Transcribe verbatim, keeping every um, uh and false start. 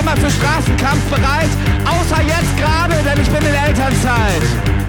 immer für Straßenkampf bereit, außer jetzt gerade, denn ich bin in Elternzeit.